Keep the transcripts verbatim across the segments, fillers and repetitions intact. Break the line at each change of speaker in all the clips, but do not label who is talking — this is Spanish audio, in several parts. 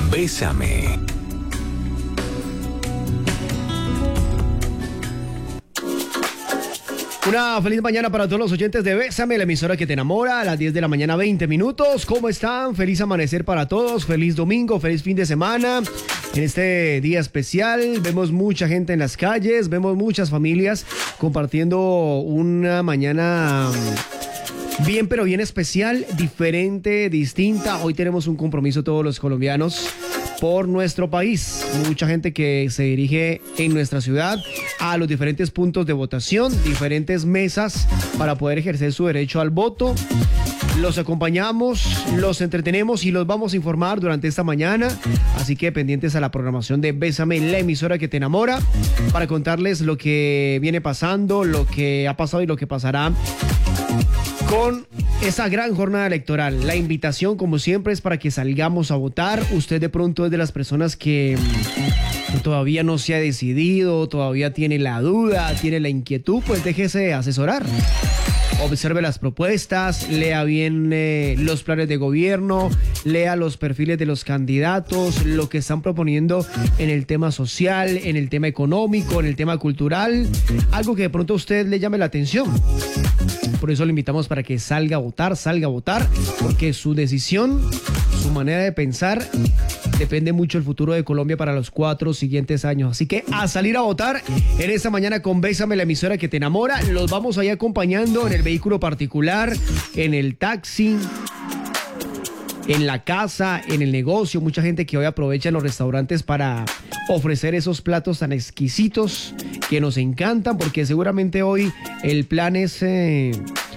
Bésame.
Una feliz mañana para todos los oyentes de Bésame, la emisora que te enamora, a las diez de la mañana, veinte minutos. ¿Cómo están? Feliz amanecer para todos, feliz domingo, feliz fin de semana. En este día especial vemos mucha gente en las calles, vemos muchas familias compartiendo una mañana bien, pero bien especial, diferente, distinta. Hoy tenemos un compromiso todos los colombianos por nuestro país. Mucha gente que se dirige en nuestra ciudad a los diferentes puntos de votación, diferentes mesas para poder ejercer su derecho al voto. Los acompañamos, los entretenemos y los vamos a informar durante esta mañana. Así que pendientes a la programación de Bésame, la emisora que te enamora, para contarles lo que viene pasando, lo que ha pasado y lo que pasará con esa gran jornada electoral. La invitación, como siempre, es para que salgamos a votar. Usted de pronto es de las personas que todavía no se ha decidido, todavía tiene la duda, tiene la inquietud, pues déjese asesorar. Observe las propuestas, lea bien eh, los planes de gobierno, lea los perfiles de los candidatos, lo que están proponiendo en el tema social, en el tema económico, en el tema cultural, algo que de pronto a usted le llame la atención. Por eso le invitamos para que salga a votar, salga a votar, porque su decisión, su manera de pensar, depende mucho del futuro de Colombia para los cuatro siguientes años. Así que a salir a votar en esta mañana con Bésame, la emisora que te enamora. Los vamos ahí acompañando en el vehículo particular, en el taxi, en la casa, en el negocio. Mucha gente que hoy aprovecha los restaurantes para ofrecer esos platos tan exquisitos que nos encantan, porque seguramente hoy el plan es eh,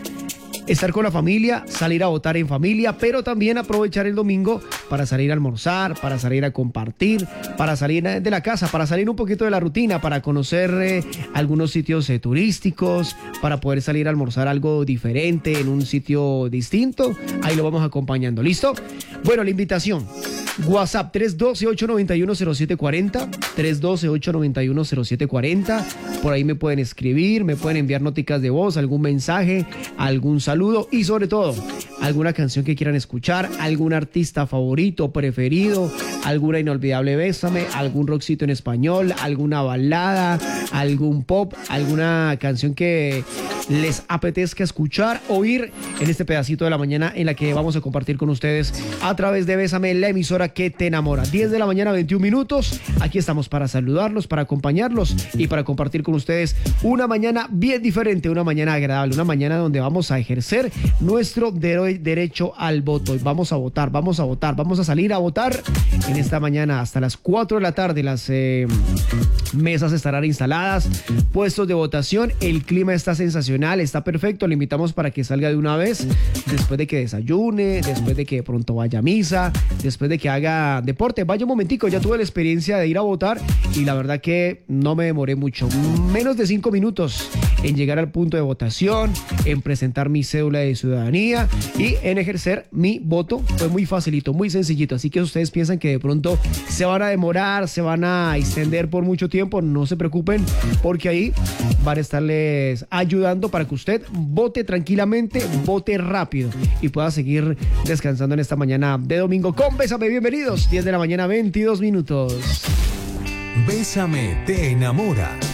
estar con la familia, salir a votar en familia, pero también aprovechar el domingo para salir a almorzar, para salir a compartir, para salir de la casa, para salir un poquito de la rutina, para conocer eh, algunos sitios eh, turísticos, para poder salir a almorzar algo diferente en un sitio distinto. Ahí lo vamos acompañando. ¿Listo? Bueno, la invitación. WhatsApp tres uno dos, ocho nueve uno, cero siete cuatro cero, tres uno dos, ocho nueve uno, cero siete cuatro cero. Por ahí me pueden escribir, me pueden enviar noticas de voz, algún mensaje, algún saludo y sobre todo alguna canción que quieran escuchar, algún artista favorito, preferido, alguna inolvidable Bésame, algún rockcito en español, alguna balada, algún pop, alguna canción que les apetezca escuchar, oír en este pedacito de la mañana en la que vamos a compartir con ustedes a través de Bésame, la emisora que te enamora. diez de la mañana, veintiún minutos. Aquí estamos para saludarlos, para acompañarlos y para compartir con ustedes una mañana bien diferente, una mañana agradable, una mañana donde vamos a ejercer nuestro de- derecho al voto. Vamos a votar, vamos a votar, vamos a salir a votar en esta mañana hasta las cuatro de la tarde. Las eh, mesas estarán instaladas, puestos de votación. El clima está sensacional, está perfecto. Le invitamos para que salga de una vez, después de que desayune, después de que de pronto vaya a misa, después de que haga deporte. Vaya un momentico, ya tuve la experiencia de ir a votar y la verdad que no me demoré mucho, menos de cinco minutos en llegar al punto de votación, en presentar mi cédula de ciudadanía y en ejercer mi voto. Fue muy facilito, muy sencillito. Así que si ustedes piensan que de pronto se van a demorar, se van a extender por mucho tiempo, no se preocupen, porque ahí van a estarles ayudando para que usted vote tranquilamente, vote rápido y pueda seguir descansando en esta mañana de domingo con Bésame. Bienvenidos, diez de la mañana, veintidós minutos.
Bésame te enamora.